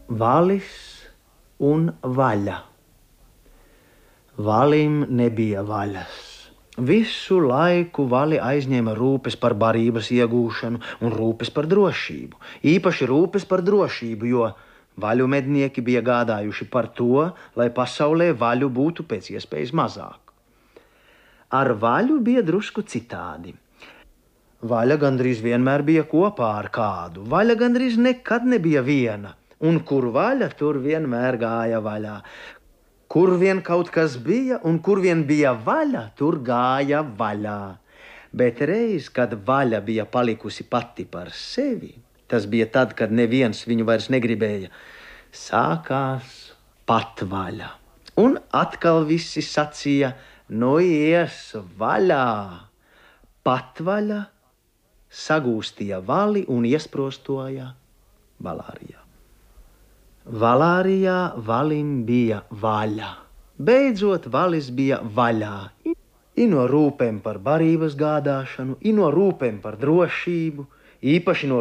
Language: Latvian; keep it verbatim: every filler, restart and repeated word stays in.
Valis un vaļa. Valim nebija vaļas. Visu laiku vali aizņēma rūpes par barības iegūšanu un rūpes par drošību. Īpaši rūpes par drošību, jo vaļu mednieki bija gādājuši par to, lai pasaulē vaļu būtu pēc iespējas mazāk. Ar vaļu bija drusku citādi. Vaļa gandrīz vienmēr bija kopā ar kādu. Vaļa gandrīz nekad nebija viena. Un kur vaļa, tur vienmēr gāja vaļā. Kur vien kaut kas bija un kur vien bija vaļa, tur gāja vaļā. Bet reiz, kad vaļa bija palikusi pati par sevi, tas bija tad, kad neviens viņu vairs negribēja, sākās patvaļa. Un atkal visi sacīja, nu ies vaļā. Patvaļa sagūstīja vali un iesprostoja Valārijā. Valārijā valim bija vaļa. Beidzot valis bija vaļā. I no rūpēm par barības gādāšanu, i no rūpēm par drošību, īpaši no